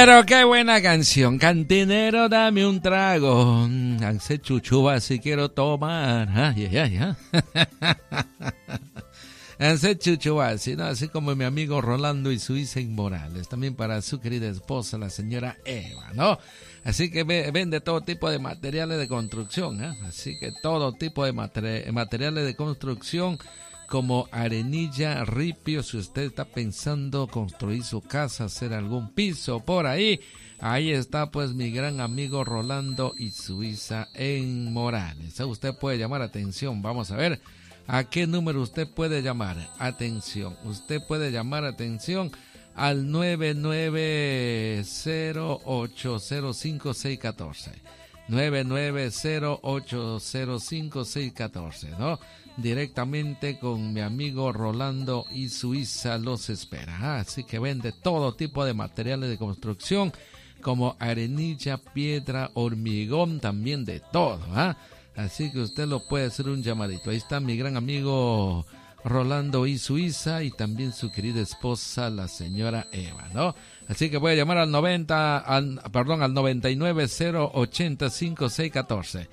Pero qué buena canción. Cantinero, dame un trago. Hace chuchuba si quiero tomar. Ay, ay, ay. Hace chuchuba, así como mi amigo Rolando y su Isen Morales. También para su querida esposa, la señora Eva, ¿no? Así que vende todo tipo de materiales de construcción, ¿eh? Así que todo tipo de materiales de construcción, como arenilla, ripio, si usted está pensando construir su casa, hacer algún piso por ahí está pues mi gran amigo Rolando y Suiza en Morales. Usted puede llamar, atención, vamos a ver a qué número usted puede llamar. Atención, usted puede llamar, atención, al 990805614. 990805614, ¿no? Directamente con mi amigo Rolando y Suiza los espera. Así que vende todo tipo de materiales de construcción, como arenilla, piedra, hormigón, también de todo, ¿ah? Así que usted lo puede hacer un llamadito. Ahí está mi gran amigo Rolando y Suiza, y también su querida esposa, la señora Eva, ¿no? Así que voy a llamar al 990808614.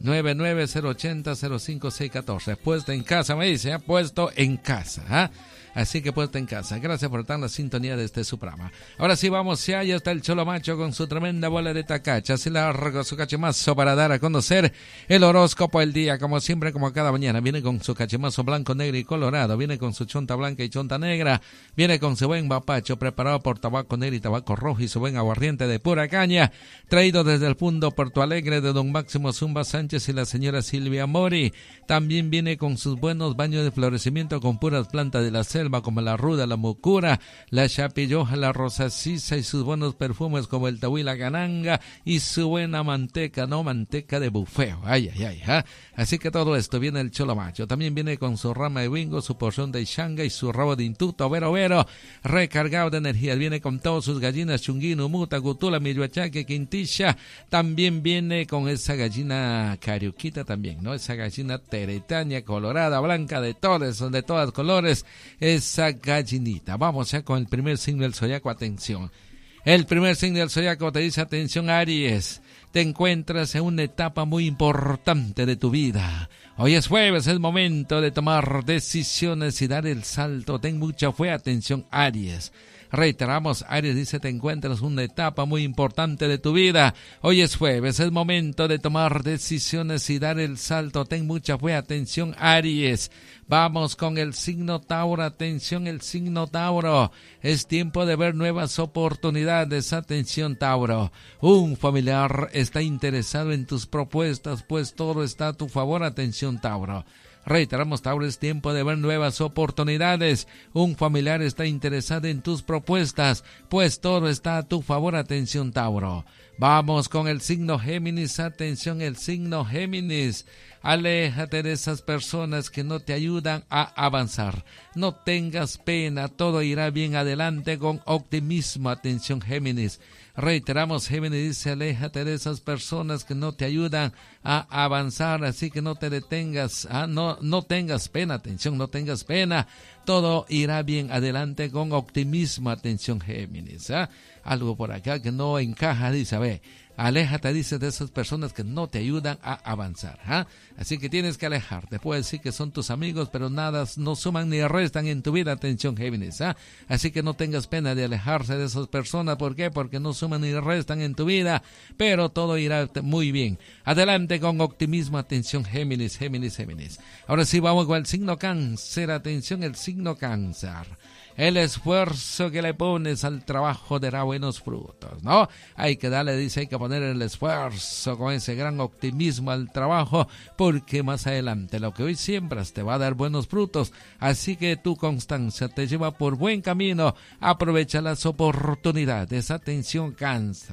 990805614. Puesto en casa, me dice, puesto en casa, ¿ah? Así que puesto en casa. Gracias por estar en la sintonía de este su programa. Ahora sí, vamos, ya está el Cholo Macho con su tremenda bola de tacacha. Así largo su cachemazo para dar a conocer el horóscopo del día. Como siempre, como cada mañana, viene con su cachemazo blanco, negro y colorado. Viene con su chonta blanca y chonta negra. Viene con su buen mapacho preparado por tabaco negro y tabaco rojo, y su buen aguardiente de pura caña, traído desde el Fundo Porto Alegre de don Máximo Zumba Sánchez y la señora Silvia Mori. También viene con sus buenos baños de florecimiento con puras plantas de la selva, como la ruda, la mucura, la chapilloja, la rosacisa, y sus buenos perfumes como el tahuí, la gananga, y su buena manteca, no, manteca de bufeo. Ay, ay, ay, ¿eh? Así que todo esto viene el Cholo Macho. También viene con su rama de bingo, su porción de shanga y su rabo de intuto, vero, recargado de energía. Viene con todas sus gallinas, chunguino, muta, gutula, milhuachaque, quintisha. También viene con esa gallina cariuquita también, ¿no? Esa gallina teretaña, colorada, blanca, de todas colores, esa gallinita. Vamos ya con el primer signo del zodiaco, atención. El primer signo del zodiaco te dice, atención, Aries, te encuentras en una etapa muy importante de tu vida. Hoy es jueves, es momento de tomar decisiones y dar el salto. Ten mucha fe, atención, Aries. Reiteramos, Aries dice, te encuentras en una etapa muy importante de tu vida. Hoy es jueves, es momento de tomar decisiones y dar el salto. Ten mucha fe, atención, Aries. Vamos con el signo Tauro, atención, el signo Tauro. Es tiempo de ver nuevas oportunidades, atención, Tauro. Un familiar está interesado en tus propuestas, pues todo está a tu favor, atención, Tauro. Reiteramos, Tauro, es tiempo de ver nuevas oportunidades. Un familiar está interesado en tus propuestas, pues todo está a tu favor, atención, Tauro. Vamos con el signo Géminis, atención, el signo Géminis. Aléjate de esas personas que no te ayudan a avanzar. No tengas pena, todo irá bien, adelante con optimismo, atención, Géminis. Reiteramos, Géminis dice, aléjate de esas personas que no te ayudan a avanzar, así que no te detengas, no tengas pena, atención, no tengas pena, todo irá bien, adelante con optimismo, atención, Géminis. Algo por acá que no encaja, dice, aléjate, dice, de esas personas que no te ayudan a avanzar. Así que tienes que alejarte. Puedes decir que son tus amigos, pero nada, no suman ni restan en tu vida, atención, Géminis. Así que no tengas pena de alejarse de esas personas. ¿Por qué? Porque no suman ni restan en tu vida, pero todo irá muy bien. Adelante con optimismo, atención, Géminis, Géminis, Géminis. Ahora sí, vamos con el signo Cáncer, atención, el signo Cáncer. El esfuerzo que le pones al trabajo dará buenos frutos, ¿no? Hay que darle, dice, hay que poner el esfuerzo con ese gran optimismo al trabajo, porque más adelante lo que hoy siembras te va a dar buenos frutos. Así que tu constancia te lleva por buen camino. Aprovecha las oportunidades. Atención, Cáncer.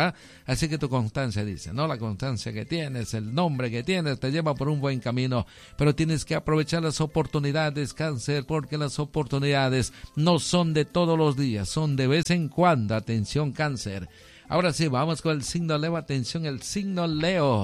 Así que tu constancia, dice, ¿no? La constancia que tienes, el nombre que tienes, te lleva por un buen camino. Pero tienes que aprovechar las oportunidades, Cáncer, porque las oportunidades no son de todos los días, son de vez en cuando. Atención, Cáncer. Ahora sí, vamos con el signo Leo, atención, el signo Leo.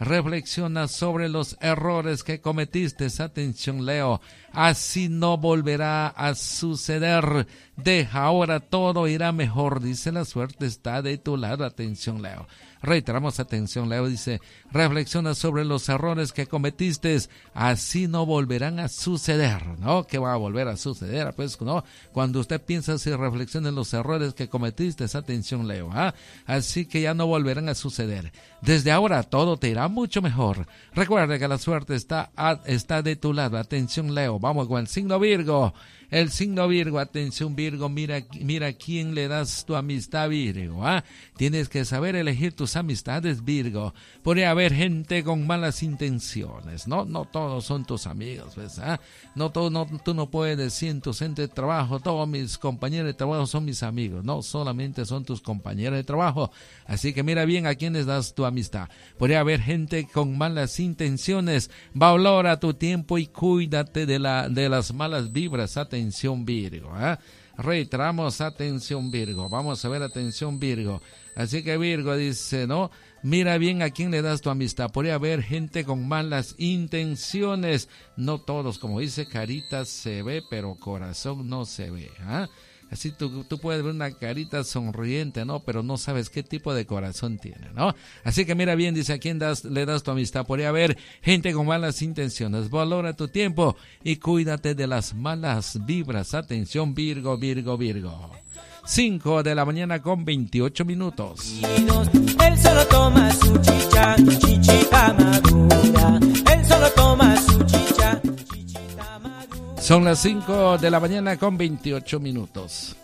Reflexiona sobre los errores que cometiste. Atención, Leo. Así no volverá a suceder. Deja ahora, todo irá mejor. Dice, la suerte está de tu lado. Atención, Leo. Reiteramos, atención, Leo, dice, reflexiona sobre los errores que cometiste, así no volverán a suceder, ¿no? ¿Qué va a volver a suceder? Pues, ¿no? Cuando usted piensa y reflexiona en los errores que cometiste, atención, Leo, ¿ah? Así que ya no volverán a suceder. Desde ahora todo te irá mucho mejor. Recuerda que la suerte está de tu lado. Atención, Leo, vamos con el signo Virgo. El signo Virgo, atención Virgo, mira quién le das tu amistad, Virgo, ¿ah? Tienes que saber elegir tus amistades, Virgo. Podría haber gente con malas intenciones, no todos son tus amigos, ¿ves? ¿Ah? Tú no puedes decir en tu centro de trabajo, todos mis compañeros de trabajo son mis amigos, no solamente son tus compañeros de trabajo. Así que mira bien a quiénes das tu amistad. Podría haber gente con malas intenciones, valora tu tiempo y cuídate de las malas vibras, atención Virgo, ¿eh? Reiteramos, atención Virgo, vamos a ver, atención Virgo. Así que Virgo dice, ¿no? Mira bien a quién le das tu amistad. Podría haber gente con malas intenciones. No todos, como dice, carita se ve, pero corazón no se ve, ¿ah? Así tú puedes ver una carita sonriente, ¿no? Pero no sabes qué tipo de corazón tiene, ¿no? Así que mira bien, dice, a quién le das tu amistad. Podría haber gente con malas intenciones. Valora tu tiempo y cuídate de las malas vibras. Atención, Virgo, Virgo, Virgo. 5 de la mañana con 28 minutos. Él solo toma su chicha, chichita madura. Él solo toma su chicha, chichita madura. Son las 5 de la mañana con 28 minutos.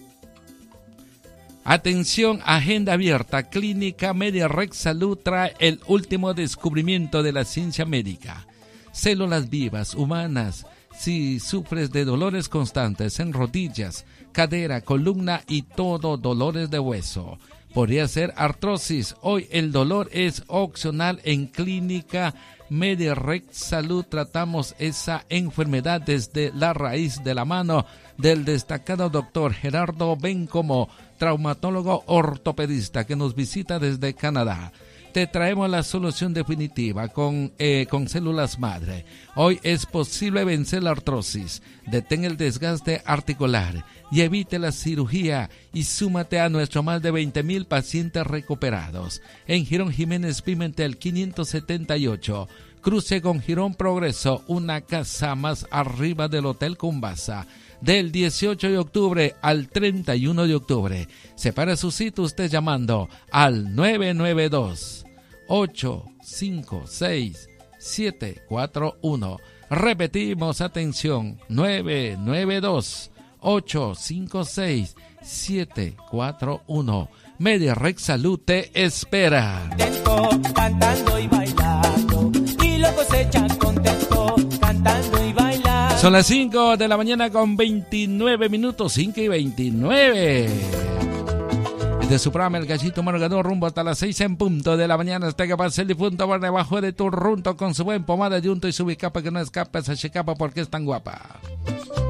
Atención, agenda abierta. Clínica MediRex Salud trae el último descubrimiento de la ciencia médica. Células vivas humanas. Si sufres de dolores constantes en rodillas, cadera, columna y todo dolores de hueso, podría ser artrosis. Hoy el dolor es opcional. En Clínica MediRex Salud tratamos esa enfermedad desde la raíz, de la mano del destacado doctor Gerardo Bencomo, traumatólogo ortopedista que nos visita desde Canadá. Te traemos la solución definitiva con células madre. Hoy es posible vencer la artrosis, detén el desgaste articular y evite la cirugía, y súmate a nuestro más de 20,000 pacientes recuperados. En Girón Jiménez Pimentel 578, cruce con Girón Progreso, una casa más arriba del Hotel Cumbasa. Del 18 de octubre al 31 de octubre. Separa su cita usted llamando al 992-856-741. Repetimos, atención, 992-856-741. MediRex Salud te espera. Cantando y bailando, y lo cosecha contento, cantando y bailando. Son las 5 de la mañana con 29 minutos, 5 y 29. De su programa El Gallito Margador, rumbo hasta las 6 en punto de la mañana. Está que pasa el difunto por debajo de tu runto con su buen pomada de unto y su bicapa, que no escapa esa chicapa porque es tan guapa.